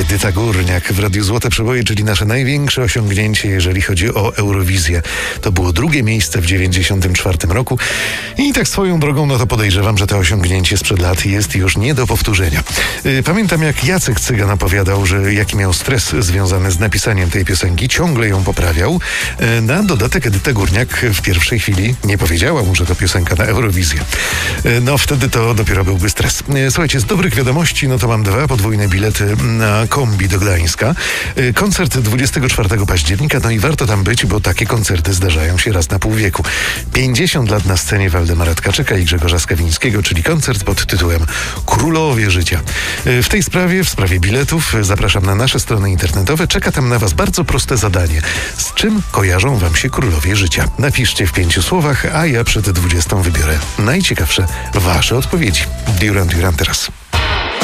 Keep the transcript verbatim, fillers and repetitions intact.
Edyta Górniak w Radiu Złote Przeboje, czyli nasze największe osiągnięcie, jeżeli chodzi o Eurowizję. To było drugie miejsce w dziewięćdziesiątym czwartym roku i tak swoją drogą, no to podejrzewam, że to osiągnięcie sprzed lat jest już nie do powtórzenia. Pamiętam, jak Jacek Cygan opowiadał, że jaki miał stres związany z napisaniem tej piosenki, ciągle ją poprawiał. Na dodatek Edyta Górniak w pierwszej chwili nie powiedziała mu, że to piosenka na Eurowizję. No wtedy to dopiero byłby stres. Słuchajcie, z dobrych wiadomości, no to mam dwa podwójne bilety na kombi do Gdańska. Koncert dwudziestego czwartego października, no i warto tam być, bo takie koncerty zdarzają się raz na pół wieku. pięćdziesiąt lat na scenie Waldemara Tkaczyka i Grzegorza Skawińskiego, czyli koncert pod tytułem Królowie Życia. W tej sprawie, w sprawie biletów, zapraszam na nasze strony internetowe. Czeka tam na was bardzo proste zadanie. Z czym kojarzą wam się Królowie Życia? Napiszcie w pięciu słowach, a ja przed dwudziestą wybiorę najciekawsze wasze odpowiedzi. Duran Duran teraz.